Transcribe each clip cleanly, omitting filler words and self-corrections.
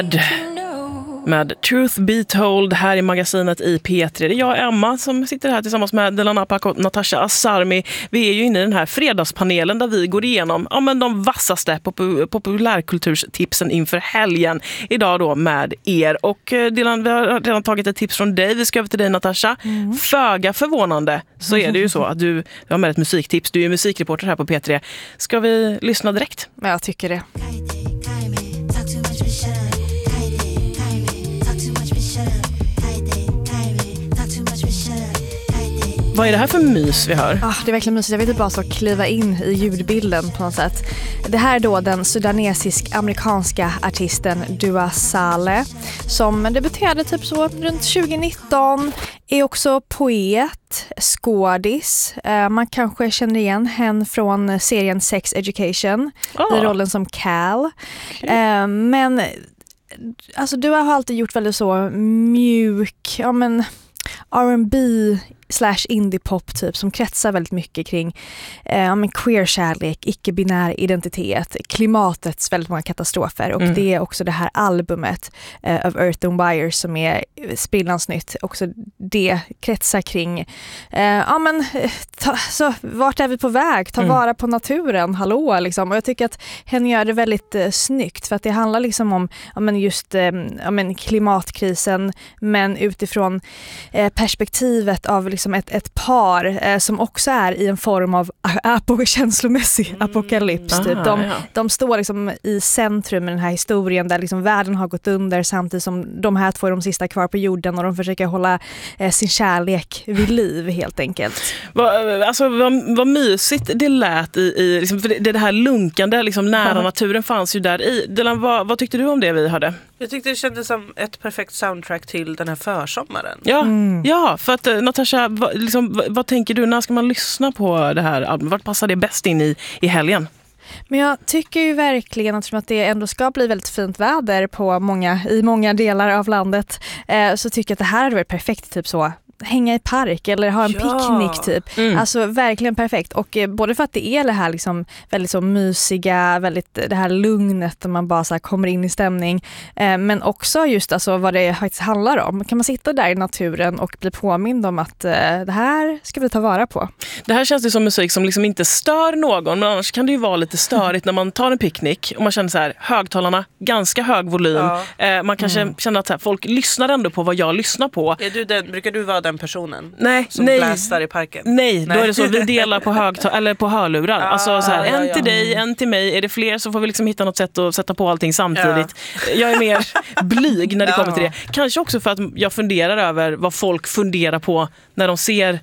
Med Truth Be Told här i magasinet i P3. Det är jag, Emma, som sitter här tillsammans med Dilan Apak och Natasha Asarmi. Vi är ju inne i den här fredagspanelen där vi går igenom de vassaste populärkulturstipsen inför helgen. Idag då med er. Och Dilan, vi har redan tagit ett tips från dig. Vi ska över till dig, Natasha. Föga förvånande så är det ju så att du har med ett musiktips. Du är musikreporter här på P3. Ska vi lyssna direkt? Ja, jag tycker det. Vad är det här för mys vi hör? Det är verkligen mysigt. Jag vill bara så kliva in i ljudbilden på något sätt. Det här är då den sudanesisk-amerikanska artisten Dua Saleh som debuterade typ så runt 2019. Är också poet, skådis. Man kanske känner igen henne från serien Sex Education i rollen som Cal. Men alltså Dua har alltid gjort väldigt så mjuk, R&B / indie-pop typ som kretsar väldigt mycket kring queer-kärlek, icke-binär identitet, klimatets väldigt många katastrofer och det är också det här albumet of Earth and Wire som är sprillans nytt. Också det kretsar kring så vart är vi på väg? Ta vara på naturen, hallå liksom. Och jag tycker att henne gör det väldigt snyggt för att det handlar liksom om just klimatkrisen men utifrån perspektivet av liksom ett par som också är i en form av känslomässig apokalyps. Typ. De står liksom i centrum i den här historien där liksom världen har gått under samtidigt som de här två är de sista kvar på jorden och de försöker hålla sin kärlek vid liv helt enkelt. Vad mysigt det lät i liksom, för det här lunkande liksom, nära naturen fanns ju där i. Dylan, vad tyckte du om det vi hörde? Jag tyckte det kändes som ett perfekt soundtrack till den här försommaren. Ja, för att Natasha, vad tänker du? När ska man lyssna på det här albumet? Vart passar det bäst in i helgen? Men jag tycker ju verkligen att det ändå ska bli väldigt fint väder i många delar av landet. Så tycker jag att det här hade varit perfekt typ så. Hänga i park eller ha en picknick typ. Alltså verkligen perfekt. Och både för att det är det här liksom väldigt så mysiga, väldigt det här lugnet där man bara så här kommer in i stämning. Men också just alltså vad det faktiskt handlar om. Kan man sitta där i naturen och bli påmind om att det här ska vi ta vara på. Det här känns ju som musik som liksom inte stör någon, men annars kan det ju vara lite störigt när man tar en picknick och man känner så här, högtalarna, ganska hög volym. Man kanske känner att så här, folk lyssnar ändå på vad jag lyssnar på. Brukar du vara den personen som nej. blästar i parken? Nej, då är det så vi delar på hörlurar. Alltså så här, en till dig, en till mig. Är det fler så får vi liksom hitta något sätt att sätta på allting samtidigt. Jag är mer blyg när det kommer till det. Kanske också för att jag funderar över vad folk funderar på när de ser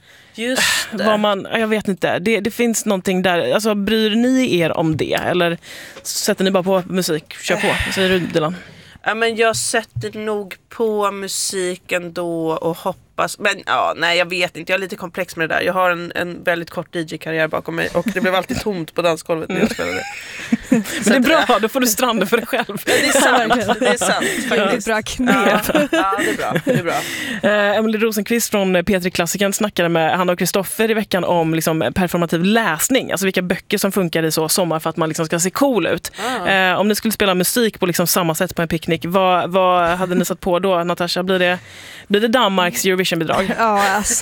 jag vet inte. Det finns någonting där. Alltså, bryr ni er om det? Eller sätter ni bara på musik? Kör på. Vad säger du, Dylan? Ja, men jag sätter nog på musiken då och hoppas. Men jag vet inte. Jag är lite komplex med det där. Jag har en väldigt kort DJ-karriär bakom mig och det blev alltid tomt på dansgolvet när jag spelade. Men det är bra, då får du stranda för dig själv. Det är sant. Det är bra knep. Det är bra. Emily Rosenqvist från P3-klassikern snackade med Hanna och Kristoffer i veckan om liksom, performativ läsning. Alltså vilka böcker som funkar i så sommar för att man liksom ska se cool ut. Om ni skulle spela musik på liksom samma sätt på en picknick, vad hade ni satt på då, Natasha? Blir det Danmarks Eurovision-bidrag? Alltså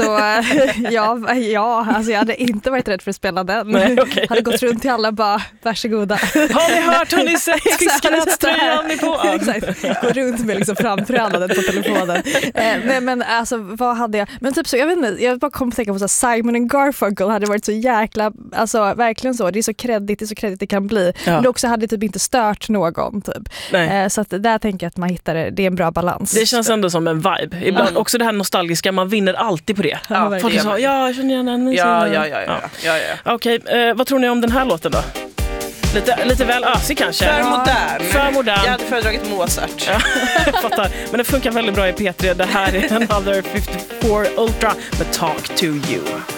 jag hade inte varit rädd för att spela den. Nej, okay. Hade gått runt till alla bara, varsågoda. Har ni hört, har ni sett fisknätströjan ni på? Exakt, gå runt med liksom framträdandet på telefonen. Men alltså, vad hade jag? Men typ så, jag vet inte, jag bara kom att tänka på så Simon & Garfunkel hade varit så jäkla, alltså verkligen så, det är så kreddigt det kan bli. Men det också hade typ inte stört någon typ. Så att där tänker jag att man hittar det är en bra balans. Det känns ändå som en vibe. Ibland också det här nostalgiska, man vinner alltid på det. Folk sa, jag känner igen den. Ja. Okej, vad tror ni om den här låten då? Lite väl ösig kanske. För modern. Jag hade föredragit Mozart. Jag fattar. Men det funkar väldigt bra i P3. Det här är Another 54 Ultra med Talk to You.